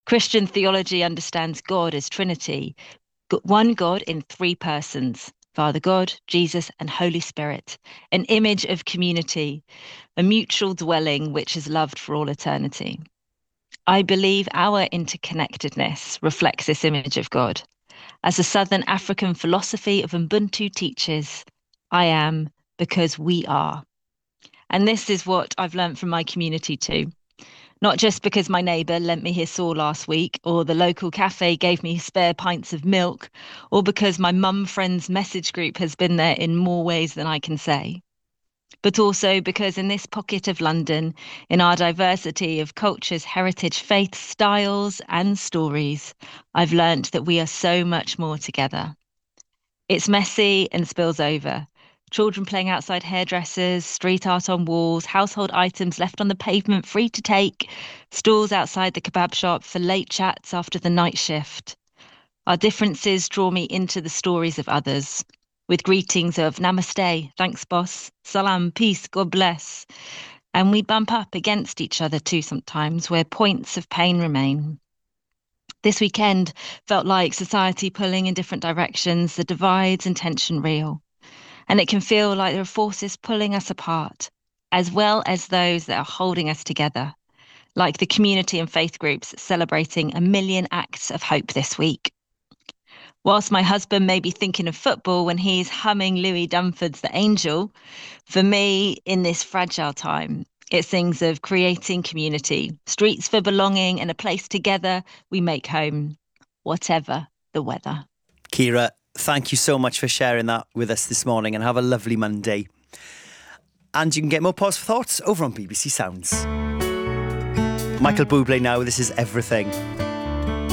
Christian theology understands God as Trinity, one God in three persons, Father God, Jesus, and Holy Spirit, an image of community, a mutual dwelling which is loved for all eternity. I believe our interconnectedness reflects this image of God. As the Southern African philosophy of Ubuntu teaches, I am because we are. And this is what I've learned from my community too. Not just because my neighbour lent me his saw last week, or the local cafe gave me spare pints of milk, or because my mum friend's message group has been there in more ways than I can say, but also because in this pocket of London, in our diversity of cultures, heritage, faiths, styles, and stories, I've learnt that we are so much more together. It's messy and spills over. Children playing outside hairdressers, street art on walls, household items left on the pavement free to take, stalls outside the kebab shop for late chats after the night shift. Our differences draw me into the stories of others, with greetings of namaste, thanks boss, salam, peace, God bless. And we bump up against each other too sometimes, where points of pain remain. This weekend felt like society pulling in different directions, the divides and tension real. And it can feel like there are forces pulling us apart, as well as those that are holding us together, like the community and faith groups celebrating 1 million acts of hope this week. Whilst my husband may be thinking of football when he's humming Louis Dunford's The Angel, for me, in this fragile time, it sings of creating community, streets for belonging, and a place together we make home, whatever the weather. Ciara, thank you so much for sharing that with us this morning, and have a lovely Monday. And you can get more positive thoughts over on BBC Sounds. Michael Bublé now, this is Everything.